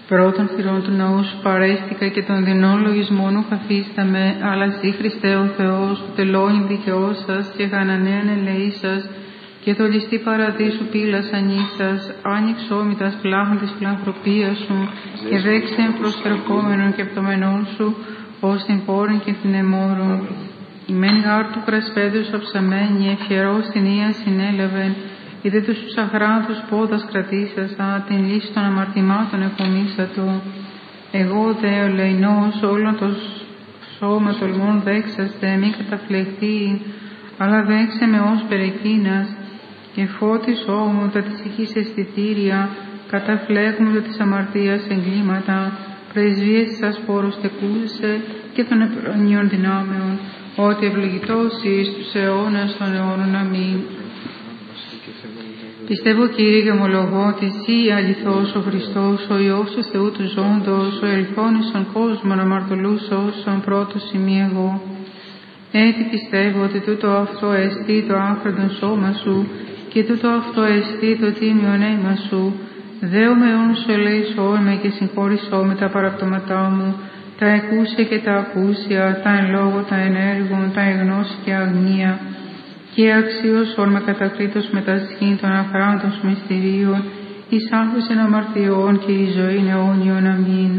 Πρώτον θυρών του ναού σου παρέστηκα και των δεινών λογισμών μου καθίσταμαι, αλλά εσύ Χριστέ ο Θεός, που τελώνει δικαιός σας και γανανέαν ελεήσας, και το ληστή παραδείσου πύλας ανήσας, άνοιξόμητας πλάχων της φιλανθρωπίας σου, και δέξεν προσερχόμενον και πτωμενών σου, ως την πόρην και την εμόρων. Η μεν γάρ του κρασπέδους αψαμένη, ευχερός την ία συνέλαβεν, είδε τους αγράτους πόδας κρατήσασα, την λύση των αμαρτημάτων εκομίσατο. Εγώ δε ο λεϊνός όλων το σώμα τολμών δέξαστε, μη καταφλεχθεί, αλλά δέξε με ως περεκείνας, και φώτισό μου τα της ηχής αισθητήρια, καταφλέγμου της αμαρτίας εγκλήματα, πρεσβείες σας πόρους τεκούσε και των επρονίων δυνάμεων, ότι ευλογητός εις τους αιώνας των αιώνων. Αμήν. Πιστεύω, Κύριε, και ομολογώ ότι εσύ αληθώς ο Χριστός, ο Υιός του Θεού του ζώντος, ο ελθόν εις τον κόσμο αμαρτωλούς όσων πρώτος ημί εγώ. Έτσι πιστεύω ότι τούτο αυτό εστί το άφροντον σώμα σου και τούτο αυτό εστί το τίμιον αίμα σου. Δέομαι όν σου ελέησόν με και συγχώρησό με τα παραπτώματά μου, τα εκούσια και τα ακούσια, τα εν λόγω, τα εν έργων, τα εν γνώση και αγνία. Και αξίωσον με κατακρίτως με τα σχήν των αχράντων σου μυστηρίων, εις άφησεν αμαρτιών και η ζωή αιώνιον. Αμήν.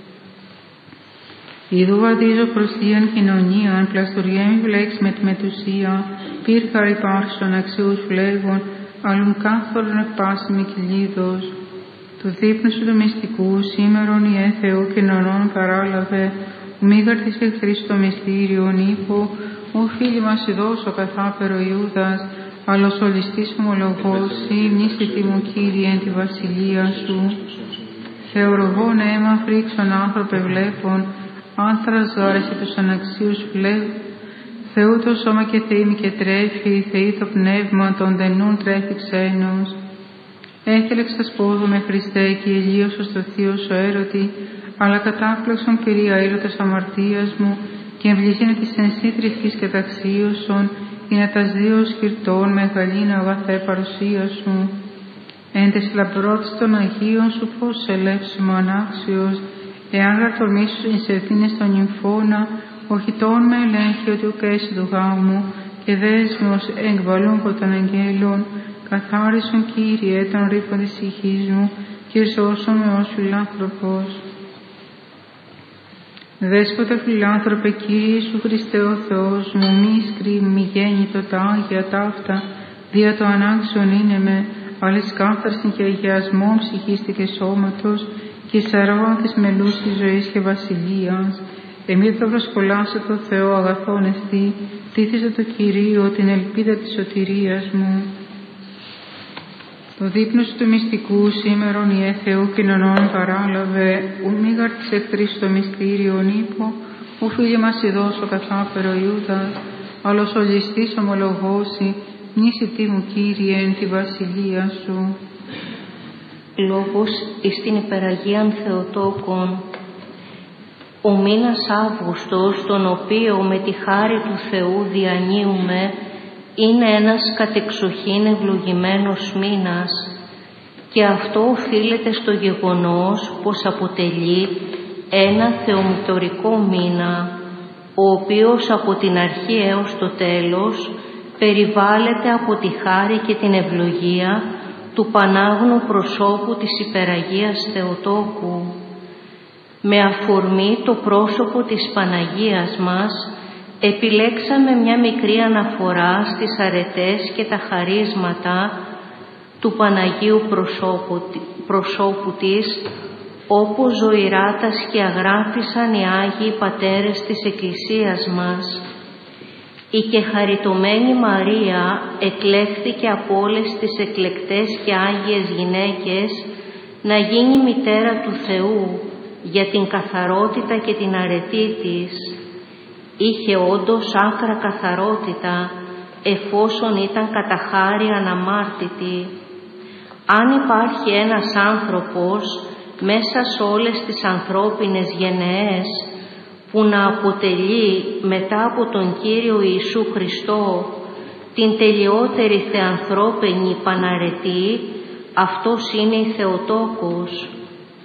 Ιδού βαδίζω προς θείαν κοινωνίαν, πλαστοριέμι βλέξ με τη μετουσία, πύρχαρ υπάρχσον αξίους φλέγων, αλλούν κάθολον εκπάσιμη κυλίδος. Του δείπνου σου του μυστικού, σήμερον η Θεού κοινωνών παράλαβε, μήγαρ της εχθρής το μυστήριον ύπο, ο φίλοι μας ειδώσω καθάπερο Ιούδας, αλλος ο ληστής ομολογός, ή μνήστη μου Κύριε εν τη βασιλεία σου. Θεορογόν αίμα φρίξον άνθρωπε βλέπων, άνθρας δώρεσαι τους αναξίους φλέγ, Θεού το σώμα και θεήμη και τρέφει, Θεή το πνεύμα των δενούν τρέφει ξένος. Έθελεξ τα σπόδου με Χριστέ και ηλίωσος το θείο σου έρωτη, αλλά κατάπλεξον Κυρία έρωτος αμαρτίας μου, και ευλυσίνε της ενσύτριχης και ταξίωσον, είναι τας δύο σκυρτών μεγαλήν αγαθέ παρουσία σου. Εν τες λαμπρότης των Αγίων σου φως ελεύσιμο ανάξιος, εάν γαρτορμήσου εις ευθύνες των νυμφώνα, οχητών με ελέγχει ότι ουκέσει του γάμου, και δέσμος εγκβαλούγκο των αγγέλων, καθάρισον Κύριε τον ρήπον της ψυχής μου, και σώσον με ως φιλάνθρωπος. Δέσποτα φιλάνθρωπε Κύριε Ιησού Χριστέ ο Θεός μου, μη σκρύβει μη γέννητο τα Άγια ταύτα, δια το ανάξιον είναι με, άλλης κάθαρσιν και αγιασμόν ψυχής και σώματος, και σαρών της μελούσης ζωής και βασιλείας. Εμείς θα προσκολάσω το Θεό αγαθόν εστί, τίθιζε το Κυρίο την ελπίδα της σωτηρίας μου. Το δείπνο σου του μυστικού σήμερον η Θεού κοινωνών παράλαβε, ου μήγαρ της εχθρής το μυστήριον ύπο, ου φίλοι μας ειδώσω καθάπερο Ιούδας, αλλος ο ληστής ομολογώσει, μνήσι μου Κύριε εν τη βασιλεία σου. Λόγος εις την υπεραγίαν Θεοτόκον. Ο μήνας Αύγουστος, τον οποίο με τη χάρη του Θεού διανύουμε, είναι ένας κατεξοχήν ευλογημένος μήνας, και αυτό οφείλεται στο γεγονός πως αποτελεί ένα θεομητορικό μήνα, ο οποίος από την αρχή έως το τέλος περιβάλλεται από τη χάρη και την ευλογία του πανάγνου προσώπου της υπεραγίας Θεοτόκου. Με αφορμή το πρόσωπο της Παναγίας μας, επιλέξαμε μια μικρή αναφορά στις αρετές και τα χαρίσματα του Παναγίου προσώπου της, όπως ζωηρά τα σκιαγράφησαν οι Άγιοι Πατέρες της Εκκλησίας μας. Η κεχαριτωμένη Μαρία εκλέχθηκε από όλες τις εκλεκτές και Άγιες γυναίκες να γίνει μητέρα του Θεού για την καθαρότητα και την αρετή της. Είχε όντως άκρα καθαρότητα, εφόσον ήταν κατά χάρη αναμάρτητη. Αν υπάρχει ένας άνθρωπος μέσα σε όλες τις ανθρώπινες γενναίες που να αποτελεί μετά από τον Κύριο Ιησού Χριστό την τελειότερη θεανθρώπινη παναρετή, αυτός είναι η Θεοτόκος.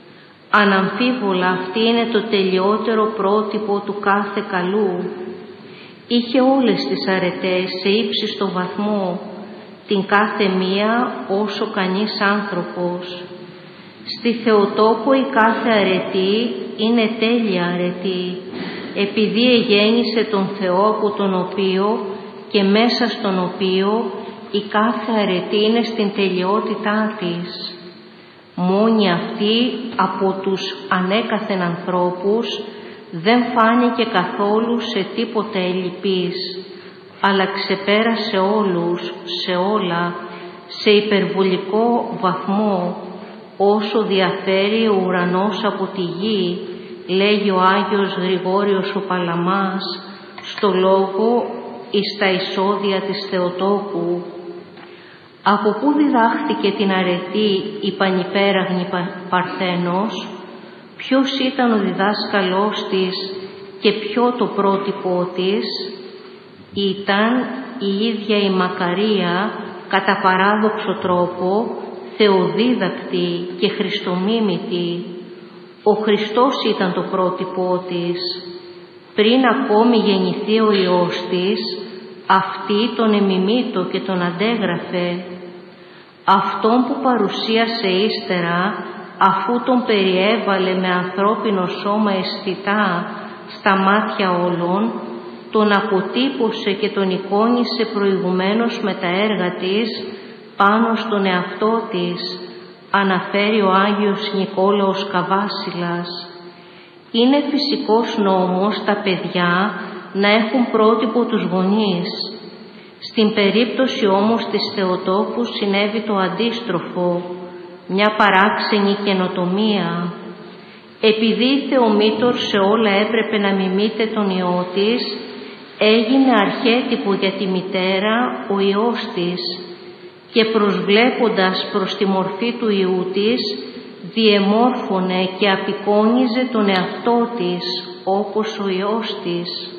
Αναμφίβολα αυτή είναι το τελειότερο πρότυπο του κάθε καλού. Είχε όλες τις αρετές σε ύψιστο βαθμό, την κάθε μία όσο κανείς άνθρωπος. Στη Θεοτόκο η κάθε αρετή είναι τέλεια αρετή, επειδή εγέννησε τον Θεό από τον οποίο και μέσα στον οποίο η κάθε αρετή είναι στην τελειότητά της. Μόνη αυτή από τους ανέκαθεν ανθρώπους δεν φάνηκε καθόλου σε τίποτε ελλειπής, αλλά ξεπέρασε όλους, σε όλα, σε υπερβολικό βαθμό, όσο διαφέρει ο ουρανός από τη γη, λέγει ο Άγιος Γρηγόριος ο Παλαμάς, στο λόγο εις τα εισόδια της Θεοτόκου. Από πού διδάχθηκε την αρετή η πανυπέραγνη Παρθένος, ποιος ήταν ο διδάσκαλός της και ποιο το πρότυπό της? Ήταν η ίδια η Μακαρία, κατά παράδοξο τρόπο, θεοδίδακτη και χριστομίμητη. Ο Χριστός ήταν το πρότυπό της. Πριν ακόμη γεννηθεί ο Υιός της, αυτή τον εμιμήτω και τον αντέγραφε. Αυτόν που παρουσίασε ύστερα, αφού τον περιέβαλε με ανθρώπινο σώμα αισθητά στα μάτια όλων, τον αποτύπωσε και τον εικόνισε προηγουμένως με τα έργα της πάνω στον εαυτό της, αναφέρει ο Άγιος Νικόλαος Καβάσιλας. Είναι φυσικός νόμος τα παιδιά να έχουν πρότυπο τους γονείς. Στην περίπτωση όμως της Θεοτόκου συνέβη το αντίστροφο, μια παράξενη καινοτομία. Επειδή η Θεομήτωρ σε όλα έπρεπε να μιμείται τον Υιό της, έγινε αρχέτυπο για τη μητέρα ο Υιός της και προσβλέποντας προς τη μορφή του Υιού της, διεμόρφωνε και απεικόνιζε τον εαυτό της όπως ο Υιός της.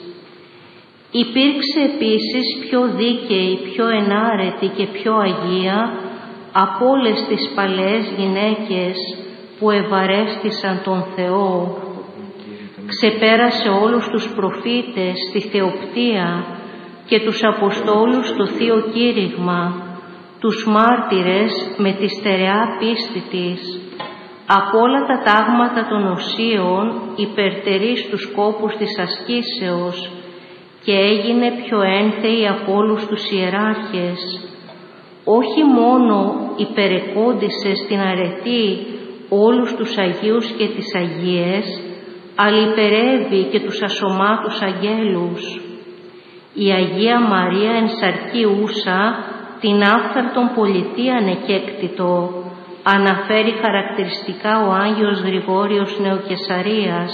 Υπήρξε επίσης πιο δίκαιη, πιο ενάρετη και πιο αγία από όλες τις παλαιές γυναίκες που ευαρέστησαν τον Θεό. Ξεπέρασε όλους τους προφήτες στη θεοπτεία και τους Αποστόλους στο Θείο Κήρυγμα, τους μάρτυρες με τη στερεά πίστη της. Από όλα τα τάγματα των οσίων υπερτερεί στους κόπους της ασκήσεως και έγινε πιο ένθεη από όλους τους ιεράρχες. Όχι μόνο υπερεκόντισε στην αρετή όλους τους Αγίους και τις Αγίες, αλλά υπερεύει και τους ασωμάτους αγγέλους. Η Αγία Μαρία εν σαρκή ούσα την άφθαρτον πολιτεία ανεκέκτητο, αναφέρει χαρακτηριστικά ο Άγιος Γρηγόριος Νεοκεσαρίας.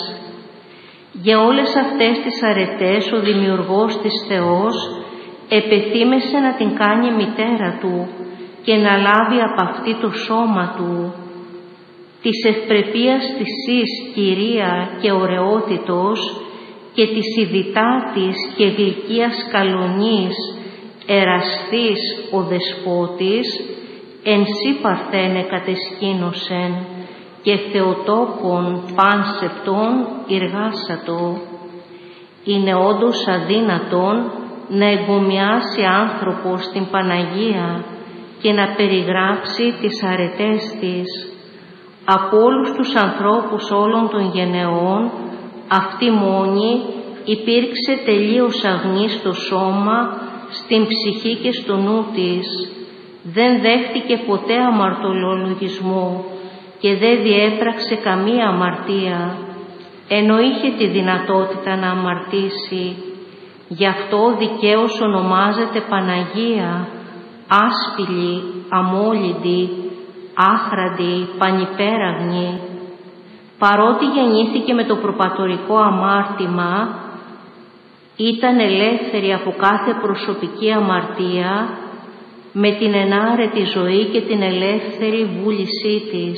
Για όλες αυτές τις αρετές ο Δημιουργός της Θεός επεθύμεσε να την κάνει μητέρα του και να λάβει από αυτή το σώμα του. Της ευπρεπείας της κυρία και ωραιότητος και της ιδιτάτης και γλυκίας καλονής ερασθής ο Δεσπότης, εν σύ Παρθένε κατεσκήνωσεν και Θεοτόκον πάνσεπτον εργάσατο. Είναι όντως αδύνατον να εγκομιάσει άνθρωπος την Παναγία και να περιγράψει τις αρετές της. Από όλους τους ανθρώπους όλων των γενεών, αυτή μόνη υπήρξε τελείως αγνή στο σώμα, στην ψυχή και στο νου της. Δεν δέχτηκε ποτέ αμαρτωλολογισμό και δεν διέπραξε καμία αμαρτία, ενώ είχε τη δυνατότητα να αμαρτήσει. Γι' αυτό δικαίως ονομάζεται Παναγία, άσπηλη, αμόλυντη, άχραντη, πανυπέραγνη. Παρότι γεννήθηκε με το προπατορικό αμάρτημα, ήταν ελεύθερη από κάθε προσωπική αμαρτία με την ενάρετη ζωή και την ελεύθερη βούλησή της.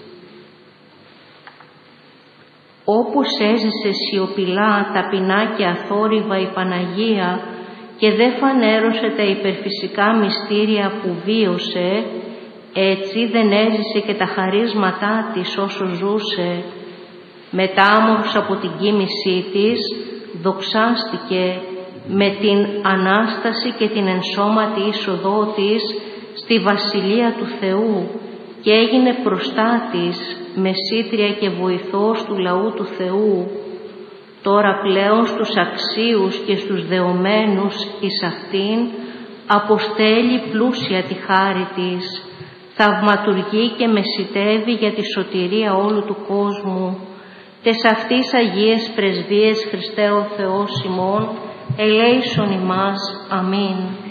Όπως έζησε σιωπηλά, ταπεινά και αθόρυβα η Παναγία και δεν φανέρωσε τα υπερφυσικά μυστήρια που βίωσε, Έτσι δεν έζησε και τα χαρίσματά της όσο ζούσε. Μετάμορφος από την κοίμησή της, δοξάστηκε με την Ανάσταση και την ενσώματη είσοδό της στη Βασιλεία του Θεού και έγινε προστάτης, μεσήτρια και βοηθός του λαού του Θεού. Τώρα πλέον στους αξίους και στους δεωμένους εις αυτήν αποστέλει πλούσια τη χάρη της, θαυματουργεί και μεσητεύει για τη σωτηρία όλου του κόσμου. Τες αυτής Αγίες Πρεσβείες Χριστέ ο Θεός ημών, ελέησον ημάς. Αμήν.